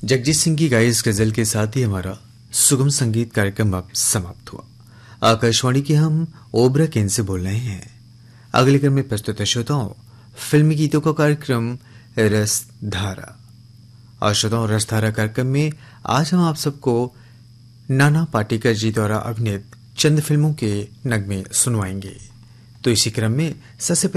जगजीत सिंह की गाई इस गजल के साथ ही हमारा सुगम संगीत कार्यक्रम अब समाप्त हुआ। आकाशवाणी के हम ओबरा केंद्र से बोल रहे हैं। अगले क्रम में प्रस्तुत है श्रोताओं फिल्मी गीतों का कार्यक्रम रस धारा। और श्रोताओं रस धारा कार्यक्रम में आज हम आप सबको नाना पाटेकर जी द्वारा अभिनीत चंद फिल्मों के नगमे सुनवाएंगे। तो इसी क्रम में सबसे